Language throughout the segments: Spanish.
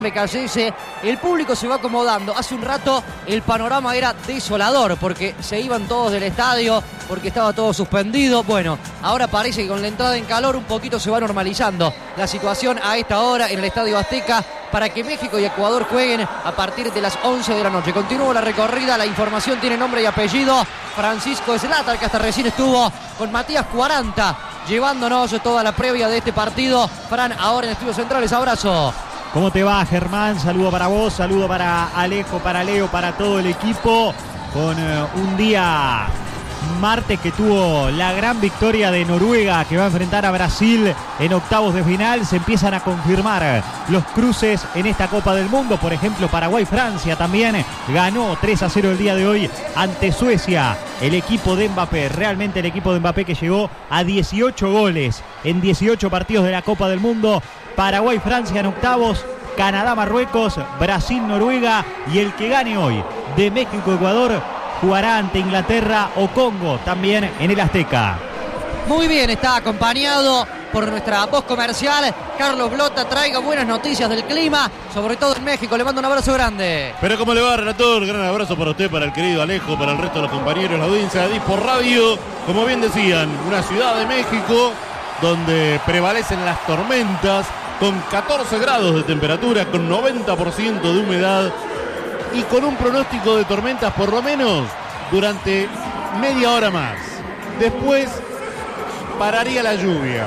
Cayese, el público se va acomodando. Hace un rato el panorama era desolador porque se iban todos del estadio, porque estaba todo suspendido. Bueno, ahora parece que con la entrada en calor un poquito se va normalizando la situación a esta hora en el Estadio Azteca para que México y Ecuador jueguen a partir de las 11 de la noche. Continúa la recorrida, la información tiene nombre y apellido. Francisco Slater, que hasta recién estuvo con Matías 40 llevándonos toda la previa de este partido. Fran, ahora en Estudios Centrales, abrazo. ¿Cómo te va, Germán? Saludo para vos, saludo para Alejo, para Leo, para todo el equipo. Con un día martes que tuvo la gran victoria de Noruega, que va a enfrentar a Brasil en octavos de final. Se empiezan a confirmar los cruces en esta Copa del Mundo. Por ejemplo, Paraguay-Francia también ganó 3-0 el día de hoy ante Suecia. El equipo de Mbappé, realmente el equipo de Mbappé, que llegó a 18 goles en 18 partidos de la Copa del Mundo. Paraguay-Francia en octavos, Canadá-Marruecos, Brasil-Noruega, y el que gane hoy de México-Ecuador jugará ante Inglaterra o Congo también en el Azteca. Muy bien, está acompañado por nuestra voz comercial, Carlos Blota. Traiga buenas noticias del clima, sobre todo en México. Le mando un abrazo grande. Pero ¿cómo le va, relator? Gran abrazo para usted, para el querido Alejo, para el resto de los compañeros, la audiencia de Dispo Radio. Como bien decían, una ciudad de México donde prevalecen las tormentas, con 14 grados de temperatura, con 90% de humedad y con un pronóstico de tormentas por lo menos durante media hora más. Después pararía la lluvia.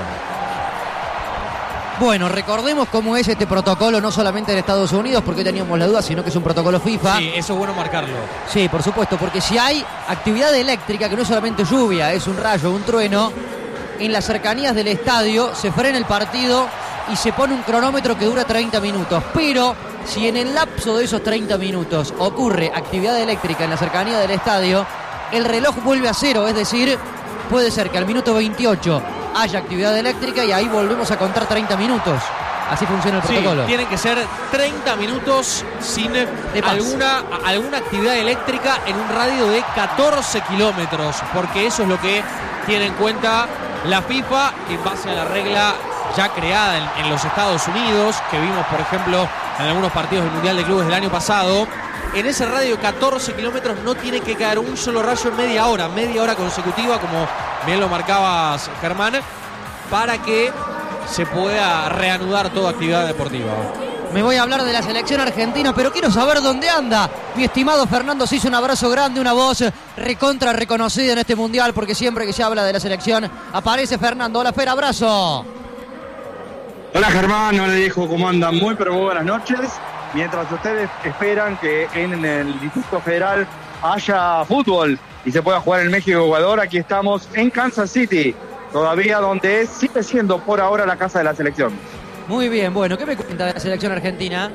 Bueno, recordemos cómo es este protocolo, no solamente en Estados Unidos, porque teníamos la duda, sino que es un protocolo FIFA. Sí, eso es bueno marcarlo. Sí, por supuesto, porque si hay actividad eléctrica, que no es solamente lluvia, es un rayo, un trueno, en las cercanías del estadio se frena el partido y se pone un cronómetro que dura 30 minutos. Pero si en el lapso de esos 30 minutos ocurre actividad eléctrica en la cercanía del estadio, el reloj vuelve a cero, es decir, puede ser que al minuto 28 haya actividad eléctrica y ahí volvemos a contar 30 minutos. Así funciona el protocolo. Sí, tienen que ser 30 minutos sin alguna actividad eléctrica en un radio de 14 kilómetros, porque eso es lo que tiene en cuenta la FIFA en base a la regla ya creada en los Estados Unidos, que vimos, por ejemplo, en algunos partidos del Mundial de Clubes del año pasado. En ese radio de 14 kilómetros no tiene que caer un solo rayo en media hora consecutiva, como bien lo marcabas, Germán, para que se pueda reanudar toda actividad deportiva. Me voy a hablar de la selección argentina, pero quiero saber dónde anda mi estimado Fernando Siso. Un abrazo grande, una voz recontra reconocida en este mundial, porque siempre que se habla de la selección aparece Fernando. Hola, Fer, abrazo. Hola, Germán, hola, Alejo, ¿cómo andan? Muy buenas noches. Mientras ustedes esperan que en el Distrito Federal haya fútbol y se pueda jugar en México-Ecuador, aquí estamos en Kansas City, todavía donde sigue siendo por ahora la casa de la selección. Muy bien, bueno, ¿qué me cuenta de la selección argentina?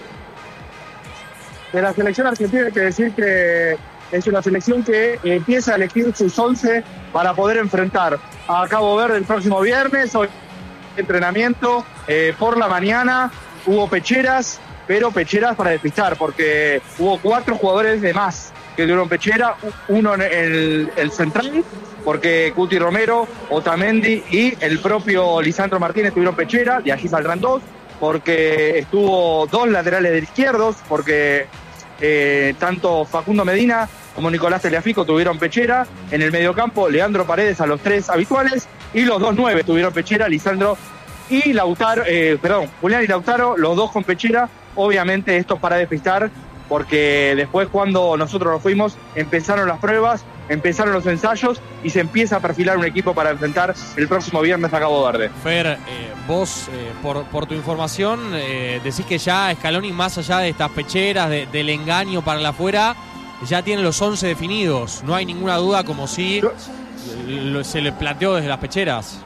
De la selección argentina hay que decir que es una selección que empieza a elegir sus 11 para poder enfrentar a Cabo Verde el próximo viernes. Hoy entrenamiento por la mañana, hubo pecheras, pero pecheras para despistar, porque hubo 4 jugadores de más que tuvieron pechera, uno en el central, porque Cuti Romero, Otamendi y el propio Lisandro Martínez tuvieron pechera, de allí saldrán 2, porque estuvo 2 laterales de izquierdos, porque tanto Facundo Medina como Nicolás Tagliafico tuvieron pechera. En el mediocampo, Leandro Paredes a los 3 habituales, y los 2 9 tuvieron pechera, Lisandro y Lautaro, Julián y Lautaro, los 2 con pechera. Obviamente esto es para despistar, porque después, cuando nosotros nos fuimos, empezaron las pruebas, empezaron los ensayos y se empieza a perfilar un equipo para enfrentar el próximo viernes a Cabo Verde. Fer, vos, por tu información, decís que ya Scaloni, más allá de estas pecheras, del engaño para la afuera, ya tiene los 11 definidos. No hay ninguna duda, como si se le planteó desde las pecheras.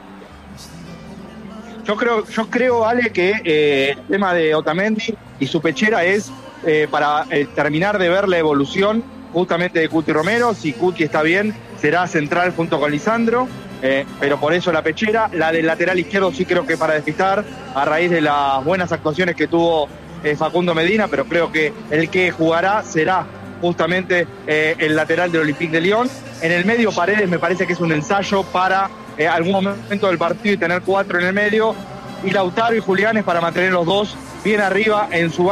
Yo creo, Ale, que el tema de Otamendi y su pechera es para terminar de ver la evolución justamente de Cuti Romero. Si Cuti está bien, será central junto con Lisandro, pero por eso la pechera. La del lateral izquierdo sí creo que para despistar, a raíz de las buenas actuaciones que tuvo Facundo Medina, pero creo que el que jugará será justamente el lateral del Olympique de Lyon. En el medio, Paredes me parece que es un ensayo para algún momento del partido y tener 4 en el medio, y Lautaro y Julián es para mantener los 2 bien arriba en su